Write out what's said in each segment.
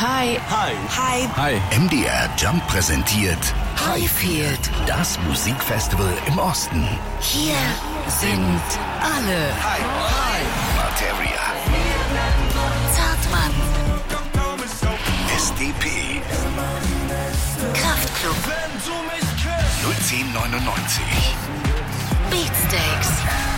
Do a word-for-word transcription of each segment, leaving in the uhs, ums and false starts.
Hi. Hi. Hi. Hi. M D R Jump präsentiert Highfield, das Musikfestival im Osten. Hier sind alle. Hi. Hi. Materia. Zartmann. S D P. Kraftklub. null zehn neunundneunzig. Beatsteaks.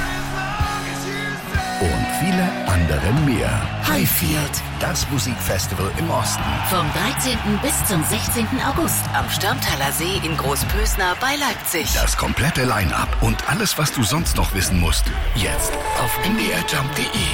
Und viele andere mehr. Highfield. Das Musikfestival im Osten. Vom dreizehnten bis zum sechzehnten August am Stammtaler See in Großpösner bei Leipzig. Das komplette Line-Up und alles, was du sonst noch wissen musst. Jetzt auf m d r jump punkt d e.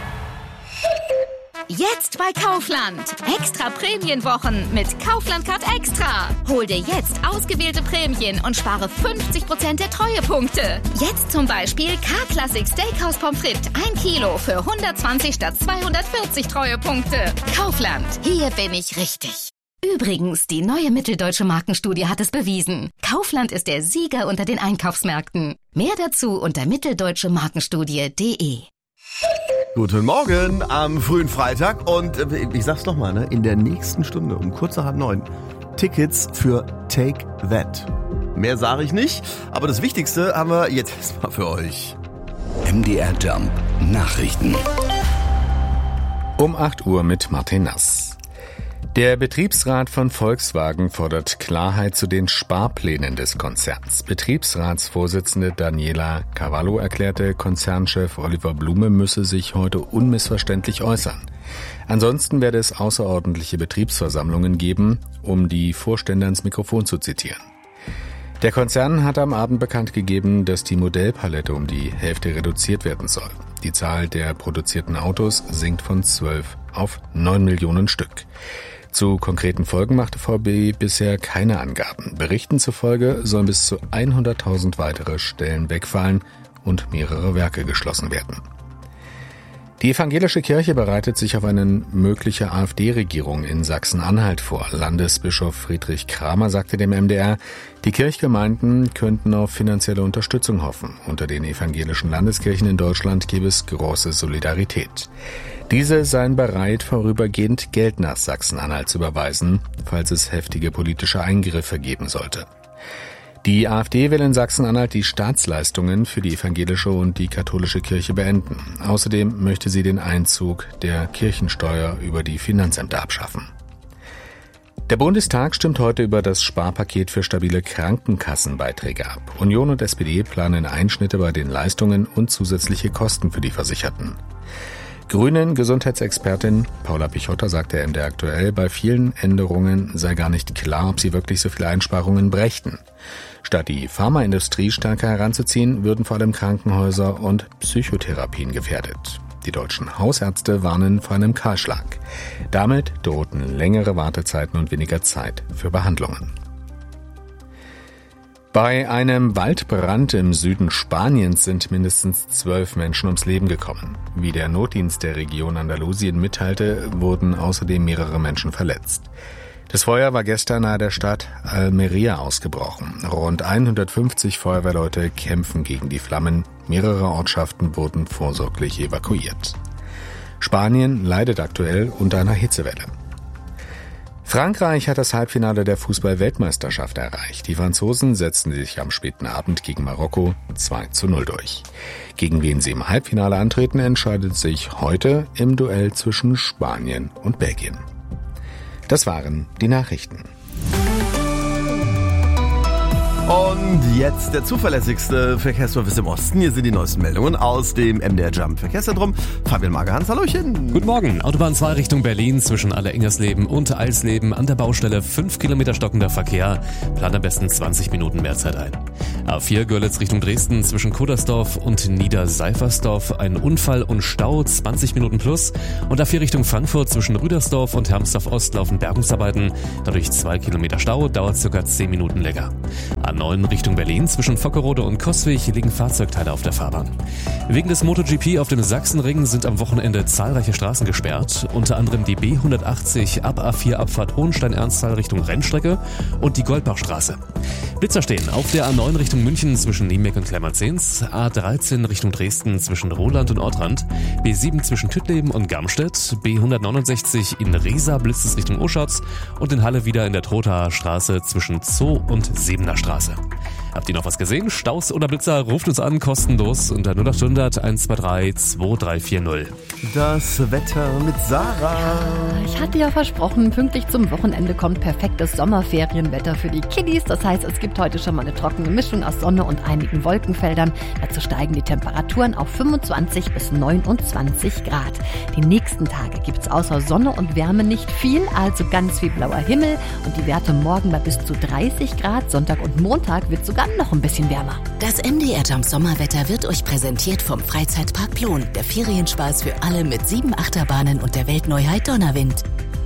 Jetzt bei Kaufland. Extra Prämienwochen mit Kaufland Card Extra. Hol dir jetzt ausgewählte Prämien und spare fünfzig Prozent der Treuepunkte. Jetzt zum Beispiel K-Classic Steakhouse Pommes frites ein Kilo für hundertzwanzig statt zweihundertvierzig Treuepunkte. Kaufland. Hier bin ich richtig. Übrigens, die neue Mitteldeutsche Markenstudie hat es bewiesen. Kaufland ist der Sieger unter den Einkaufsmärkten. Mehr dazu unter mitteldeutsche markenstudie punkt de. Guten Morgen am frühen Freitag und äh, ich sag's nochmal, ne, in der nächsten Stunde um kurz nach halb neun Tickets für Take That. Mehr sage ich nicht, aber das Wichtigste haben wir jetzt erstmal für euch. M D R Jump Nachrichten. Um acht Uhr mit Martin Nass. Der Betriebsrat von Volkswagen fordert Klarheit zu den Sparplänen des Konzerns. Betriebsratsvorsitzende Daniela Cavallo erklärte, Konzernchef Oliver Blume müsse sich heute unmissverständlich äußern. Ansonsten werde es außerordentliche Betriebsversammlungen geben, um die Vorstände ans Mikrofon zu zitieren. Der Konzern hat am Abend bekannt gegeben, dass die Modellpalette um die Hälfte reduziert werden soll. Die Zahl der produzierten Autos sinkt von zwölf auf neun Millionen Stück. Zu konkreten Folgen machte V W bisher keine Angaben. Berichten zufolge sollen bis zu hunderttausend weitere Stellen wegfallen und mehrere Werke geschlossen werden. Die evangelische Kirche bereitet sich auf eine mögliche AfD-Regierung in Sachsen-Anhalt vor. Landesbischof Friedrich Kramer sagte dem M D R, die Kirchgemeinden könnten auf finanzielle Unterstützung hoffen. Unter den evangelischen Landeskirchen in Deutschland gäbe es große Solidarität. Diese seien bereit, vorübergehend Geld nach Sachsen-Anhalt zu überweisen, falls es heftige politische Eingriffe geben sollte. Die AfD will in Sachsen-Anhalt die Staatsleistungen für die evangelische und die katholische Kirche beenden. Außerdem möchte sie den Einzug der Kirchensteuer über die Finanzämter abschaffen. Der Bundestag stimmt heute über das Sparpaket für stabile Krankenkassenbeiträge ab. Union und S P D planen Einschnitte bei den Leistungen und zusätzliche Kosten für die Versicherten. Grünen Gesundheitsexpertin Paula Pichotta sagte M D R aktuell, bei vielen Änderungen sei gar nicht klar, ob sie wirklich so viele Einsparungen brächten. Statt die Pharmaindustrie stärker heranzuziehen, würden vor allem Krankenhäuser und Psychotherapien gefährdet. Die deutschen Hausärzte warnen vor einem Kahlschlag. Damit drohten längere Wartezeiten und weniger Zeit für Behandlungen. Bei einem Waldbrand im Süden Spaniens sind mindestens zwölf Menschen ums Leben gekommen. Wie der Notdienst der Region Andalusien mitteilte, wurden außerdem mehrere Menschen verletzt. Das Feuer war gestern nahe der Stadt Almería ausgebrochen. Rund hundertfünfzig Feuerwehrleute kämpfen gegen die Flammen. Mehrere Ortschaften wurden vorsorglich evakuiert. Spanien leidet aktuell unter einer Hitzewelle. Frankreich hat das Halbfinale der Fußball-Weltmeisterschaft erreicht. Die Franzosen setzten sich am späten Abend gegen Marokko zwei zu null durch. Gegen wen sie im Halbfinale antreten, entscheidet sich heute im Duell zwischen Spanien und Belgien. Das waren die Nachrichten. Und jetzt der zuverlässigste Verkehrsservice im Osten. Hier sind die neuesten Meldungen aus dem M D R Jump Verkehrszentrum. Fabian Magerhans, hallöchen. Guten Morgen. Autobahn zwei Richtung Berlin zwischen Aller-Ingersleben und Eilsleben an der Baustelle fünf Kilometer stockender Verkehr. Plant am besten zwanzig Minuten mehr Zeit ein. A vier Görlitz Richtung Dresden zwischen Kuddersdorf und Niederseifersdorf ein Unfall und Stau, zwanzig Minuten plus. Und A vier Richtung Frankfurt zwischen Rüdersdorf und Hermsdorf Ost laufen Bergungsarbeiten. Dadurch zwei Kilometer Stau, dauert circa zehn Minuten länger. A neun Richtung Berlin zwischen Vockerode und Coswig liegen Fahrzeugteile auf der Fahrbahn. Wegen des MotoGP auf dem Sachsenring sind am Wochenende zahlreiche Straßen gesperrt, unter anderem die B hundertachtzig ab A vier Abfahrt Hohenstein-Ernsthal Richtung Rennstrecke und die Goldbachstraße. Blitzer stehen auf der A neun neun Richtung München zwischen Niemek und Klemmerzens, A dreizehn Richtung Dresden zwischen Roland und Ortrand, B sieben zwischen Tüttleben und Gamstedt, B hundertneunundsechzig in Riesa blitzt es Richtung Oschatz und in Halle wieder in der Trothaer Straße zwischen Zoo und Sebener Straße. Habt ihr noch was gesehen? Staus oder Blitzer? Ruft uns an, kostenlos unter null acht hundert eins zwei drei zwei drei vier null. Das Wetter mit Sarah. Ich hatte ja versprochen, pünktlich zum Wochenende kommt perfektes Sommerferienwetter für die Kiddies. Das heißt, es gibt heute schon mal eine trockene Mischung aus Sonne und einigen Wolkenfeldern. Dazu steigen die Temperaturen auf fünfundzwanzig bis neunundzwanzig Grad. Die nächsten Tage gibt es außer Sonne und Wärme nicht viel, also ganz viel blauer Himmel und die Werte morgen bei bis zu dreißig Grad. Sonntag und Montag wird sogar noch ein bisschen wärmer. Das M D R Jump Sommerwetter wird euch präsentiert vom Freizeitpark Plon. Der Ferienspaß für alle mit sieben Achterbahnen und der Weltneuheit Donnerwind.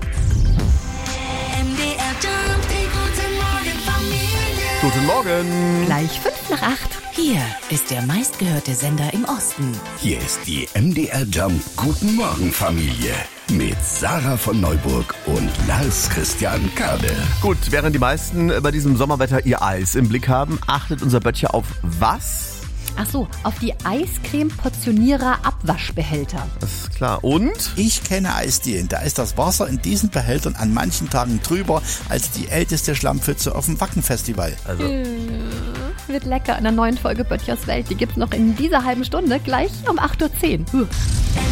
M D R Jump, die guten Morgen Familie. Guten Morgen. Gleich fünf nach acht. Hier ist der meistgehörte Sender im Osten. Hier ist die M D R Jump Guten Morgen Familie mit Sarah von Neuburg und Lars Christian Kade. Gut, während die meisten bei diesem Sommerwetter ihr Eis im Blick haben, achtet unser Böttcher auf was? Ach so, auf die Eiscreme-Portionierer-Abwaschbehälter. Das ist klar. Und? Ich kenne Eisdielen. Da ist das Wasser in diesen Behältern an manchen Tagen drüber als die älteste Schlammpfütze auf dem Wackenfestival. Also. Äh, wird lecker in der neuen Folge Böttchers Welt. Die gibt's noch in dieser halben Stunde, gleich um acht Uhr zehn. Uh.